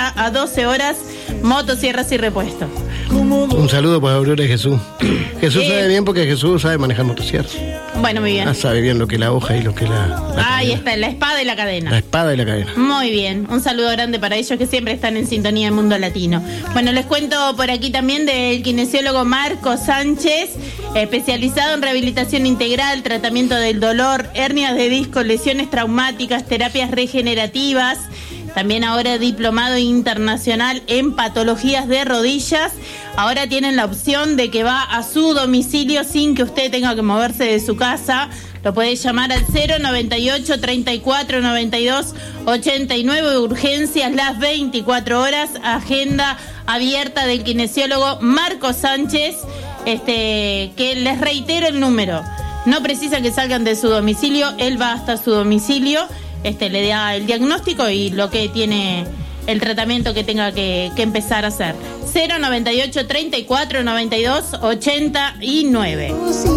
hora a 12 horas, motosierras y repuestos. Un saludo para Aurora y Jesús. Jesús sabe bien porque Jesús sabe manejar motosierras. Bueno, muy bien. Sabe bien lo que es la hoja y lo que es ahí está, la espada y la cadena. La espada y la cadena. Muy bien, un saludo grande para ellos que siempre están en sintonía del mundo latino. Bueno, les cuento por aquí también del kinesiólogo Marco Sánchez, especializado en rehabilitación integral, tratamiento del dolor, hernias de disco, lesiones traumáticas, terapias regenerativas. También ahora diplomado internacional en patologías de rodillas. Ahora tienen la opción de que va a su domicilio sin que usted tenga que moverse de su casa. Lo puede llamar al 098 34 92 89, urgencias las 24 horas, agenda abierta del kinesiólogo Marco Sánchez, que les reitero el número. No precisa que salgan de su domicilio, él va hasta su domicilio. Le da el diagnóstico y lo que tiene, el tratamiento que tenga que empezar a hacer. 098 34 92 89.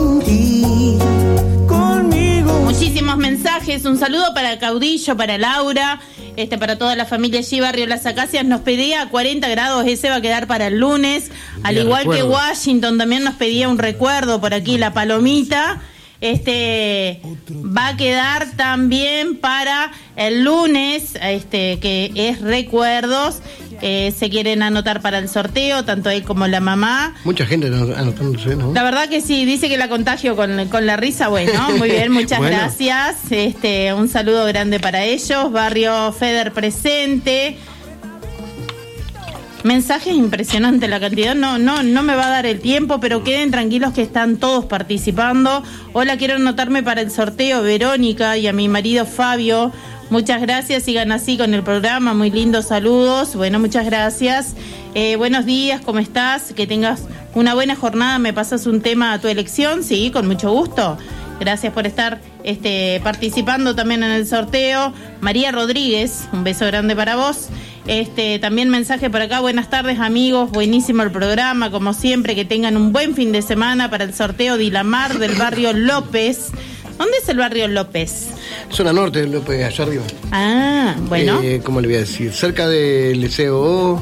Muchísimos mensajes. Un saludo para Caudillo, para Laura, para toda la familia allí, Barrio Las Acacias. Nos pedía 40 grados, ese va a quedar para el lunes. Al igual que Washington también nos pedía un recuerdo por aquí, la Palomita. Va a quedar también para el lunes, que es recuerdos. Se quieren anotar para el sorteo, tanto él como la mamá. Mucha gente anotándose, ¿no? La verdad que sí, dice que la contagio con la risa. Bueno, muy bien, muchas gracias. Un saludo grande para ellos. Barrio Feder presente. Mensajes impresionantes la cantidad, no me va a dar el tiempo, pero queden tranquilos que están todos participando. Hola, quiero anotarme para el sorteo, Verónica, y a mi marido Fabio. Muchas gracias, sigan así con el programa, muy lindos saludos. Bueno, muchas gracias. Buenos días, ¿cómo estás? Que tengas una buena jornada, me pasas un tema a tu elección, sí, con mucho gusto. Gracias por estar participando también en el sorteo. María Rodríguez, un beso grande para vos. También mensaje por acá, buenas tardes amigos, buenísimo el programa, como siempre, que tengan un buen fin de semana para el sorteo de Ilamar del barrio López. ¿Dónde es el barrio López? Zona norte de López, allá arriba. Ah, bueno. ¿Cómo le voy a decir? Cerca del Liceo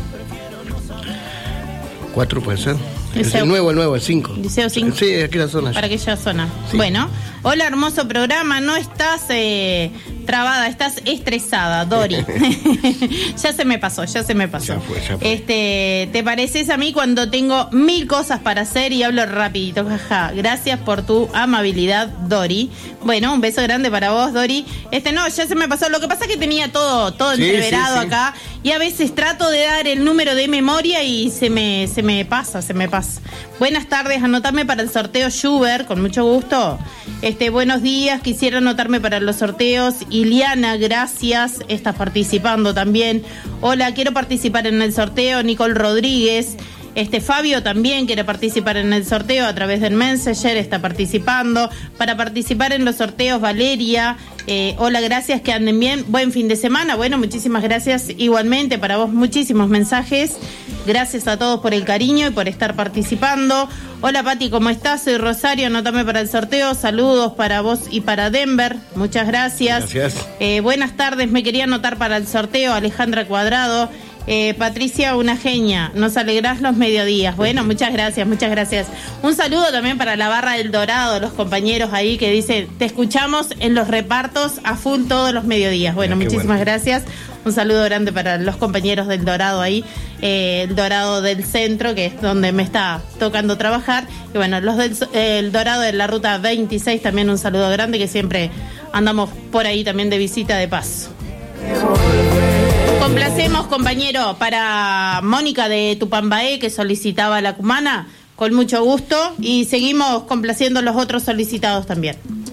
4 puede ser. El nuevo, el 5. Liceo 5. Sí, aquella zona. Para aquella zona. Sí. Bueno, hola, hermoso programa. No estás trabada, estás estresada, Dori. Ya se me pasó. Ya fue. Te pareces a mí cuando tengo 1000 cosas para hacer y hablo rapidito, jaja. Gracias por tu amabilidad, Dori. Bueno, un beso grande para vos, Dori. No, ya se me pasó. Lo que pasa es que tenía todo entreverado acá. Y a veces trato de dar el número de memoria y se me pasa. Buenas tardes, anotarme para el sorteo Schubert, con mucho gusto. Buenos días, quisiera anotarme para los sorteos. Iliana, gracias, estás participando también. Hola, quiero participar en el sorteo. Nicole Rodríguez. Fabio también quiere participar en el sorteo a través del Messenger, está participando. Para participar en los sorteos, Valeria, hola, gracias, que anden bien, buen fin de semana. Bueno, muchísimas gracias igualmente para vos, muchísimos mensajes. Gracias a todos por el cariño y por estar participando. Hola Pati, ¿cómo estás? Soy Rosario, anótame para el sorteo. Saludos para vos y para Denver, muchas gracias. Gracias. Buenas tardes, me quería anotar para el sorteo, Alejandra Cuadrado. Patricia, una genia, nos alegrás los mediodías. Bueno, muchas gracias. Un saludo también para la barra del Dorado, los compañeros ahí que dicen, te escuchamos en los repartos a full todos los mediodías. Bueno, muchísimas gracias. Un saludo grande para los compañeros del Dorado ahí, el Dorado del centro, que es donde me está tocando trabajar. Y bueno, los del Dorado de la ruta 26, también un saludo grande, que siempre andamos por ahí también de visita de paso. Complacemos, compañero, para Mónica de Tupambaé, que solicitaba la cumana, con mucho gusto, y seguimos complaciendo los otros solicitados también.